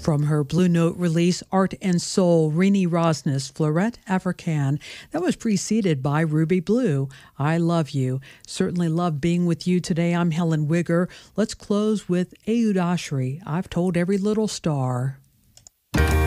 From her Blue Note release, Art and Soul, Renee Rosnes, Fleurette Africaine. That was preceded by Ruby Blue, I Love You. Certainly love being with you today. I'm Helen Wigger. Let's close with Ehud Ashri, I've Told Every Little Star.